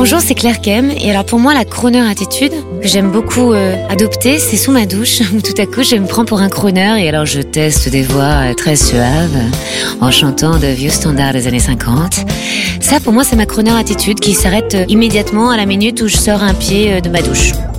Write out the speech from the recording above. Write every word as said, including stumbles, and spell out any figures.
Bonjour, c'est Claire Kem. Et alors pour moi, la crooner attitude que j'aime beaucoup euh, adopter, c'est sous ma douche où tout à coup je me prends pour un crooner et alors je teste des voix euh, très suaves en chantant de vieux standards des années cinquante. Ça pour moi c'est ma crooner attitude qui s'arrête euh, immédiatement à la minute où je sors un pied euh, de ma douche.